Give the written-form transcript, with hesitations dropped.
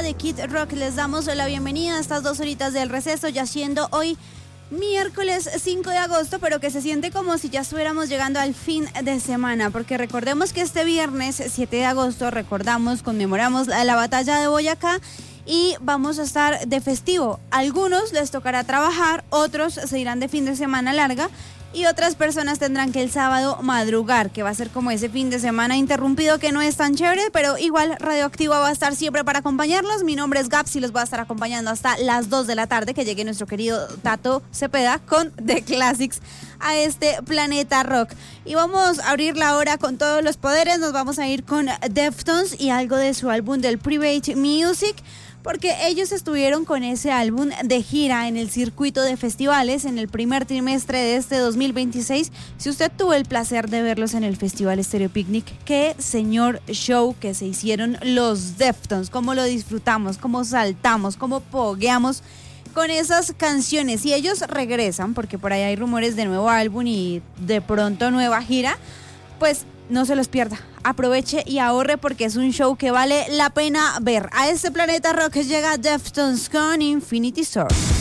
de Kid Rock. Les damos la bienvenida a estas 2 horitas del receso, ya siendo hoy miércoles 5 de agosto, pero que se siente como si ya estuviéramos llegando al fin de semana, porque recordemos que este viernes 7 de agosto conmemoramos la batalla de Boyacá y vamos a estar de festivo. Algunos les tocará trabajar, otros se irán de fin de semana larga y otras personas tendrán que el sábado madrugar, que va a ser como ese fin de semana interrumpido que no es tan chévere, pero igual Radioactiva va a estar siempre para acompañarlos. Mi nombre es Gaps y los voy a estar acompañando hasta las 2 de la tarde, que llegue nuestro querido Tato Cepeda con The Classics a este planeta rock. Y vamos a abrir la hora con todos los poderes. Nos vamos a ir con Deftones y algo de su álbum del Private Music, porque ellos estuvieron con ese álbum de gira en el circuito de festivales en el primer trimestre de este 2026. Si usted tuvo el placer de verlos en el Festival Stereo Picnic, qué señor show que se hicieron los Deftones, cómo lo disfrutamos, cómo saltamos, cómo pogueamos con esas canciones. Y ellos regresan, porque por ahí hay rumores de nuevo álbum y de pronto nueva gira, pues no se los pierda, aproveche y ahorre, porque es un show que vale la pena ver. A este planeta rock llega Deftones con Infinity Source.